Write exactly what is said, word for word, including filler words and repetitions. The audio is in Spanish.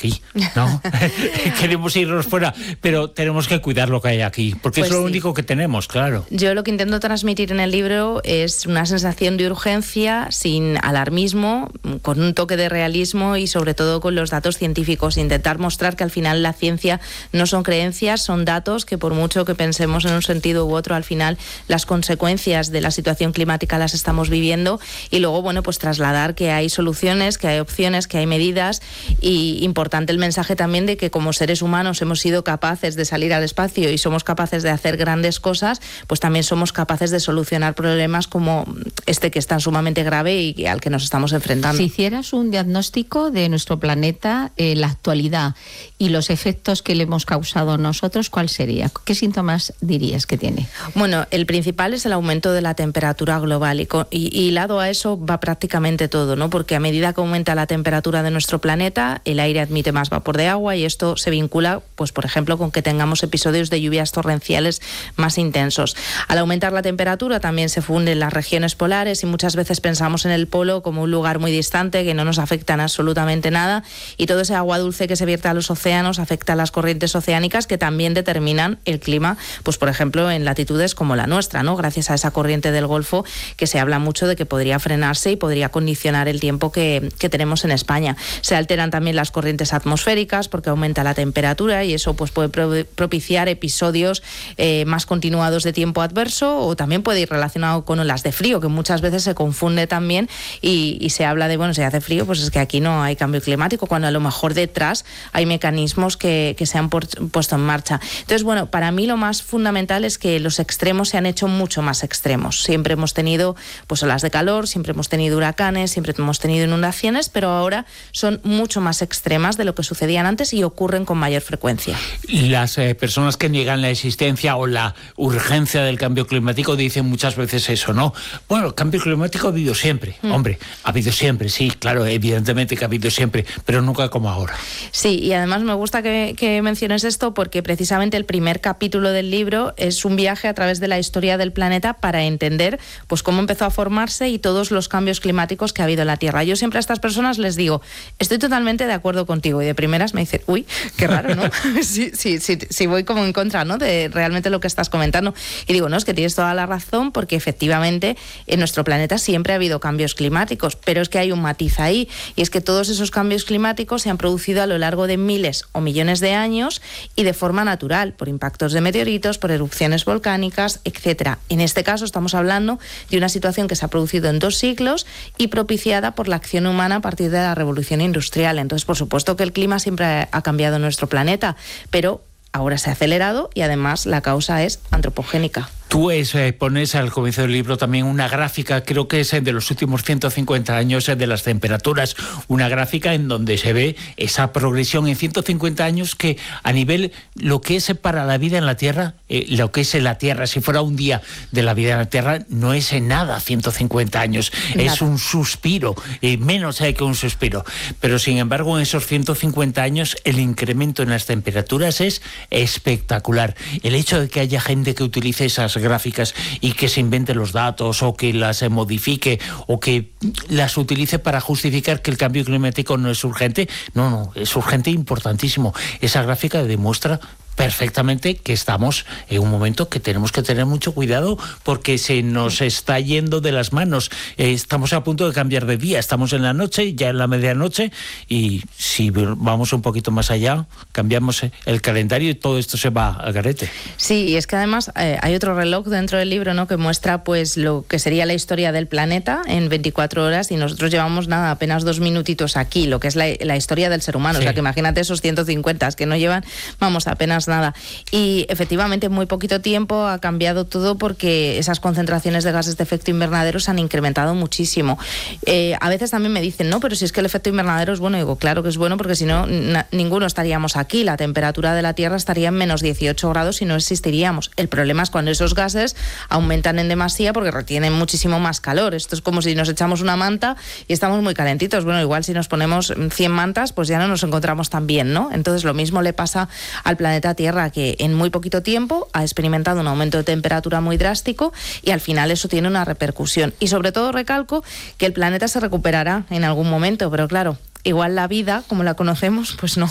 aquí, ¿no? Queremos irnos fuera, pero tenemos que cuidar lo que hay aquí, porque pues es lo sí. único que tenemos, claro. Yo lo que intento transmitir en el libro es una sensación de urgencia, sin alarmismo, con un toque de realismo y sobre todo con los datos científicos. Intentar mostrar que al final la ciencia no son creencias, son datos que por mucho que pensemos en un sentido u otro, al final las consecuencias de la situación climática las estamos viviendo, y luego, bueno, pues trasladar que hay soluciones, que hay opciones, que hay medidas, y importante el mensaje también de que como seres humanos hemos sido capaces de salir al espacio y somos capaces de hacer grandes cosas, pues también somos capaces de solucionar problemas como este que es tan sumamente grave y al que nos estamos enfrentando. Si hicieras un diagnóstico de nuestro planeta en la actualidad y los efectos que le hemos causado nosotros, ¿cuál sería? ¿Qué síntomas dirías que tiene? Bueno, el principal es el aumento de la temperatura global y, y, y lado a eso va prácticamente todo, ¿no? Porque a medida que aumenta la temperatura de nuestro planeta, el aire admite más vapor de agua y esto se vincula, pues por ejemplo, con que tengamos episodios de lluvias torrenciales más intensos. Al aumentar la temperatura también se funden las regiones polares y muchas veces pensamos en el polo como un lugar muy distante que no nos afecta en absolutamente nada, y todo ese agua dulce que se vierte a los océanos afecta a las corrientes oceánicas que también determinan el clima, pues por ejemplo en latitudes como la nuestra, ¿no? Gracias a esa corriente del Golfo que se habla mucho de que podría frenarse y podría condicionar el tiempo que, que tenemos en España. Se alteran también las corrientes atmosféricas porque aumenta la temperatura y eso pues puede pro- propiciar episodios eh, más continuados de tiempo adverso, o también puede ir relacionado con olas de frío, que muchas veces se confunde también y, y se habla de, bueno, si hace frío, pues es que aquí no hay cambio climático, cuando a lo mejor detrás hay mecanismos que, que se han por, puesto en marcha. Entonces, bueno, para mí lo más fundamental es que los extremos se han hecho mucho más extremos. Siempre hemos tenido pues olas de calor, siempre hemos tenido huracanes, siempre hemos tenido inundaciones, pero ahora son mucho más extremas de lo que sucedían antes y ocurren con mayor frecuencia. Las eh, personas que niegan la existencia o la urgencia del cambio climático dicen muchas veces eso, ¿no? Bueno, el cambio climático ha habido siempre. Mm. Hombre, ha habido siempre, sí, claro, evidentemente que ha habido siempre, pero nunca como ahora. Sí, y además me gusta que, que menciones esto porque precisamente el primer capítulo del libro es un viaje a través de la historia del planeta para entender pues cómo empezó a formarse y todos los cambios climáticos que ha habido en la Tierra. Yo siempre a estas personas les digo, estoy totalmente de acuerdo contigo, y de primeras me dicen, uy, qué raro, ¿no? sí, sí, sí, sí, voy como en contra, ¿no?, de realmente lo que estás comentando. Y digo, no, es que tienes toda la razón, porque efectivamente en nuestro planeta siempre ha habido cambios climáticos, pero es que hay un matiz ahí, y es que todos esos cambios climáticos se han producido a lo largo de miles o millones de años y de forma natural, por impactos de meteoritos, por erupciones volcánicas, etcétera. En este caso estamos hablando de una situación que se ha producido en dos siglos y propiciada por la acción humana a partir de la revolución industrial. Entonces, por supuesto que el clima siempre ha cambiado en nuestro planeta, pero ahora se ha acelerado y además la causa es antropogénica. Tú es, eh, pones al comienzo del libro también una gráfica, creo que es de los últimos ciento cincuenta años eh, de las temperaturas, una gráfica en donde se ve esa progresión en ciento cincuenta años que a nivel, lo que es para la vida en la Tierra, eh, lo que es en la Tierra, si fuera un día de la vida en la Tierra, no es en nada ciento cincuenta años, nada. Es un suspiro, eh, menos hay que un suspiro, pero sin embargo en esos ciento cincuenta años el incremento en las temperaturas es espectacular. El hecho de que haya gente que utilice esas gráficas y que se invente los datos o que las modifique o que las utilice para justificar que el cambio climático no es urgente, no, no, es urgente e importantísimo. Esa gráfica demuestra perfectamente que estamos en un momento que tenemos que tener mucho cuidado porque se nos está yendo de las manos. Eh, estamos a punto de cambiar de día, estamos en la noche, ya en la medianoche, y si vamos un poquito más allá, cambiamos el calendario y todo esto se va al garete. Sí, y es que además eh, hay otro reloj dentro del libro, ¿no?, que muestra pues lo que sería la historia del planeta en veinticuatro horas, y nosotros llevamos nada, apenas dos minutitos aquí, lo que es la, la historia del ser humano. Sí. O sea, que imagínate esos ciento cincuenta que no llevan, vamos, apenas nada. Y efectivamente en muy poquito tiempo ha cambiado todo porque esas concentraciones de gases de efecto invernadero se han incrementado muchísimo. Eh, a veces también me dicen, no, pero si es que el efecto invernadero es bueno. Y digo, claro que es bueno, porque si no, na- ninguno estaríamos aquí. La temperatura de la Tierra estaría en menos dieciocho grados y no existiríamos. El problema es cuando esos gases aumentan en demasía porque retienen muchísimo más calor. Esto es como si nos echamos una manta y estamos muy calentitos. Bueno, igual si nos ponemos cien mantas, pues ya no nos encontramos tan bien, ¿no? Entonces lo mismo le pasa al planeta Tierra, que en muy poquito tiempo ha experimentado un aumento de temperatura muy drástico y al final eso tiene una repercusión. Y sobre todo recalco que el planeta se recuperará en algún momento, pero claro, igual la vida, como la conocemos, pues no.